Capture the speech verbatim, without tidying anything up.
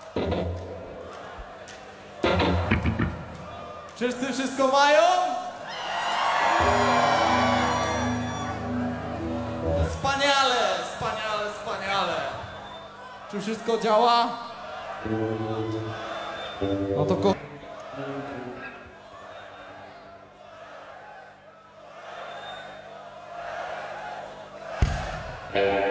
Wszyscy wszystko mają? Wspaniale, wspaniale, wspaniale. Czy wszystko działa? No to ko... Thank you.